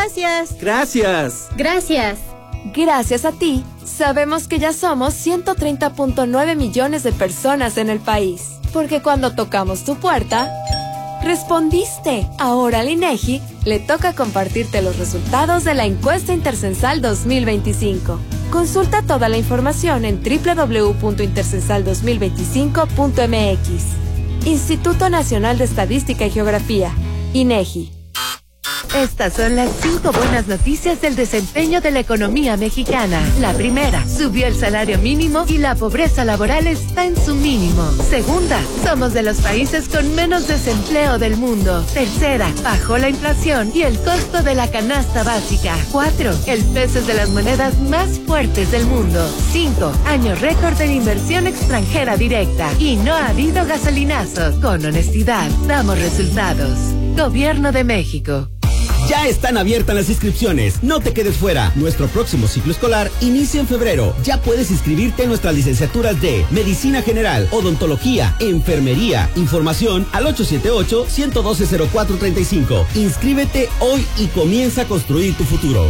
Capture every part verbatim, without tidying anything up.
Gracias. Gracias. Gracias. Gracias a ti, sabemos que ya somos ciento treinta punto nueve millones de personas en el país. Porque cuando tocamos tu puerta, respondiste. Ahora al INEGI le toca compartirte los resultados de la encuesta Intercensal dos mil veinticinco. Consulta toda la información en doble u doble u doble u punto intercensal dos mil veinticinco punto m x. Instituto Nacional de Estadística y Geografía, INEGI. Estas son las cinco buenas noticias del desempeño de la economía mexicana. La primera, subió el salario mínimo y la pobreza laboral está en su mínimo. Segunda, somos de los países con menos desempleo del mundo. Tercera, bajó la inflación y el costo de la canasta básica. Cuatro, el peso es de las monedas más fuertes del mundo. Cinco, año récord de inversión extranjera directa. Y no ha habido gasolinazos. Con honestidad, damos resultados. Gobierno de México. Ya están abiertas las inscripciones. No te quedes fuera. Nuestro próximo ciclo escolar inicia en febrero. Ya puedes inscribirte en nuestras licenciaturas de Medicina General, Odontología, Enfermería. Información al ocho siete ocho, uno uno dos, cero cuatro tres cinco. Inscríbete hoy y comienza a construir tu futuro.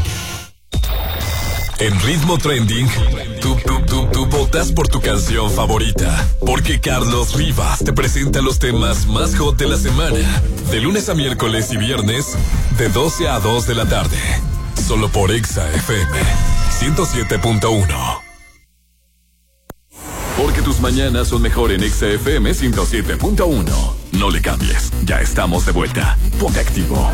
En Ritmo Trending, tú, tú, tú, tú votas por tu canción favorita. Porque Carlos Rivas te presenta los temas más hot de la semana. De lunes a miércoles y viernes, de doce a dos de la tarde. Solo por Exa F M ciento siete punto uno. Porque tus mañanas son mejor en Exa F M ciento siete punto uno. No le cambies, ya estamos de vuelta. Ponte activo.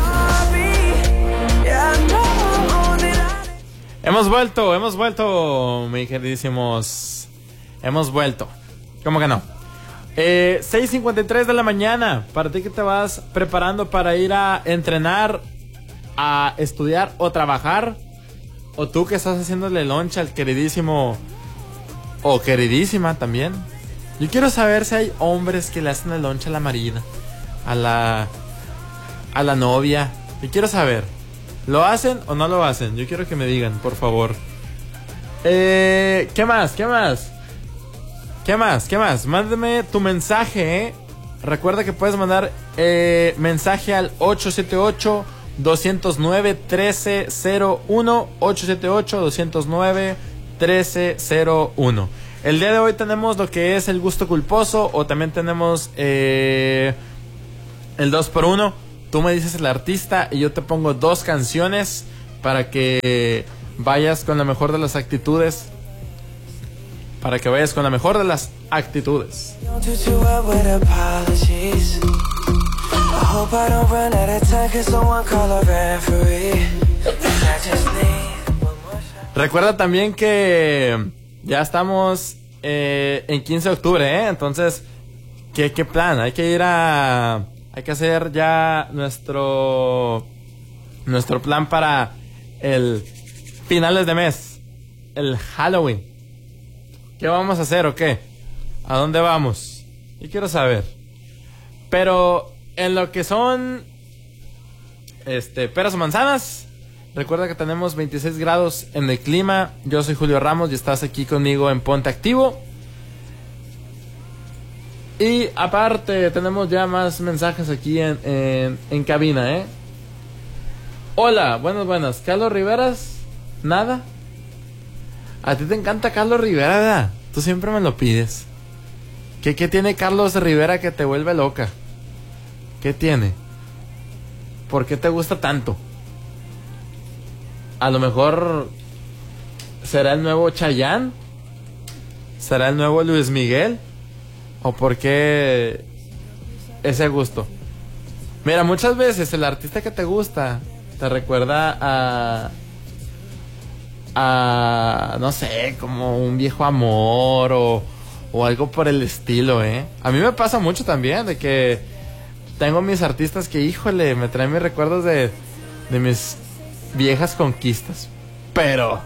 Hemos vuelto, hemos vuelto, mis queridísimos. Hemos vuelto. ¿Cómo que no? Eh, seis cincuenta y tres de la mañana. Para ti que te vas preparando para ir a entrenar, a estudiar o trabajar. O tú que estás haciéndole loncha al queridísimo o queridísima también. Yo quiero saber si hay hombres que le hacen el loncha a la marina, a la a la novia. Yo quiero saber, ¿lo hacen o no lo hacen? Yo quiero que me digan, por favor. Eh, ¿qué más? ¿Qué más? ¿Qué más? ¿Qué más? Mándame tu mensaje, ¿eh? Recuerda que puedes mandar eh, mensaje al ocho siete ocho, dos cero nueve, uno tres cero uno. ocho siete ocho, dos cero nueve, uno tres cero uno. El día de hoy tenemos lo que es el gusto culposo, o también tenemos eh, el dos por uno. Tú me dices el artista y yo te pongo dos canciones para que vayas con la mejor de las actitudes. Para que vayas con la mejor de las actitudes. Recuerda también que ya estamos eh, en quince de octubre, ¿eh? Entonces, ¿qué, qué plan? Hay que ir a... Hay que hacer ya nuestro... Nuestro plan para el finales de mes. El Halloween. ¿Qué vamos a hacer o qué? ¿A dónde vamos? Yo quiero saber. Pero en lo que son este, peras o manzanas, recuerda que tenemos veintiséis grados en el clima. Yo soy Julio Ramos y estás aquí conmigo en Ponte Activo. Y aparte tenemos ya más mensajes aquí en, en, en cabina, ¿eh? Hola, buenas, buenas. ¿Carlos Riveras? ¿Nada? A ti te encanta Carlos Rivera, ¿verdad? Tú siempre me lo pides. ¿Qué, qué tiene Carlos Rivera que te vuelve loca? ¿Qué tiene? ¿Por qué te gusta tanto? A lo mejor ¿será el nuevo Chayanne? ¿Será el nuevo Luis Miguel? ¿O por qué ese gusto? Mira, muchas veces el artista que te gusta te recuerda a... a no sé, como un viejo amor o, o algo por el estilo, ¿eh? A mí me pasa mucho también de que tengo mis artistas que, híjole, me traen mis recuerdos de, de mis viejas conquistas. Pero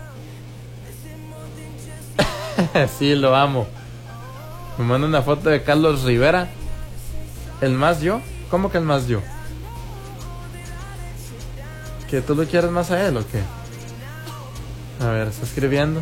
sí, lo amo. Me manda una foto de Carlos Rivera. ¿El más yo? ¿Cómo que el más yo? ¿Que tú lo quieres más a él o qué? A ver, está escribiendo.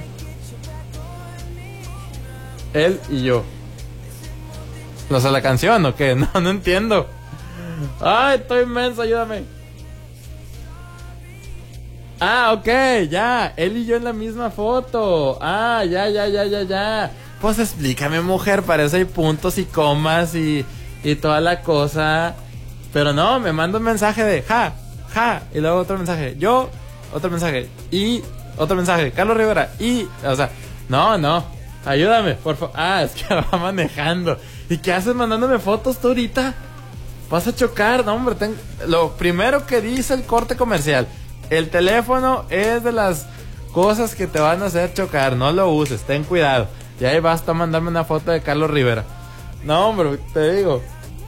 Él y yo. ¿No sé la canción o qué? No, no entiendo. Ay, estoy inmenso, ayúdame. Ah, ok, ya. Él y yo en la misma foto. Ah, ya, ya, ya, ya, ya. Pues explícame, mujer, para eso hay puntos y comas y, y toda la cosa. Pero no, me manda un mensaje de ja, ja. Y luego otro mensaje. Yo, otro mensaje. Y otro mensaje. Carlos Rivera. Y, o sea, no, no. Ayúdame, por favor. Ah, es que va manejando. ¿Y qué haces mandándome fotos tú ahorita? Vas a chocar, no, hombre. Ten... Lo primero que dice el corte comercial. El teléfono es de las cosas que te van a hacer chocar. No lo uses, ten cuidado. Y ahí basta a mandarme una foto de Carlos Rivera. No, hombre, te digo.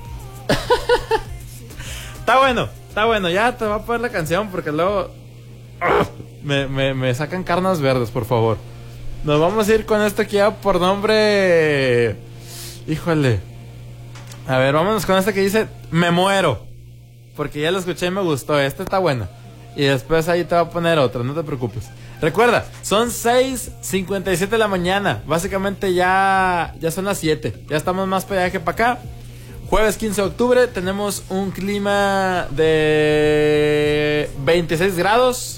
Está bueno, está bueno. Ya te va a poner la canción porque luego me, me, me sacan carnas verdes, por favor. Nos vamos a ir con esto que ya por nombre... Híjole. A ver, vámonos con este que dice Me muero. Porque ya lo escuché y me gustó. Este está bueno. Y después ahí te va a poner otro, no te preocupes. Recuerda, son seis cincuenta y siete de la mañana. Básicamente ya, ya son las siete. Ya estamos más para allá que para acá. Jueves quince de octubre. Tenemos un clima de veintiséis grados.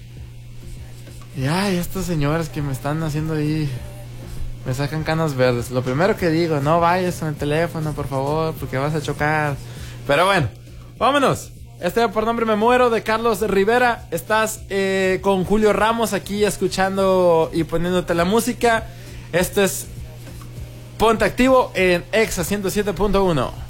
Y ay, estos señores que me están haciendo ahí, me sacan canas verdes. Lo primero que digo, no vayas con el teléfono, por favor, porque vas a chocar. Pero bueno, vámonos. Este por nombre Me muero de Carlos Rivera. Estás eh, con Julio Ramos aquí escuchando y poniéndote la música. Esto es Ponte Activo en Exa ciento siete punto uno.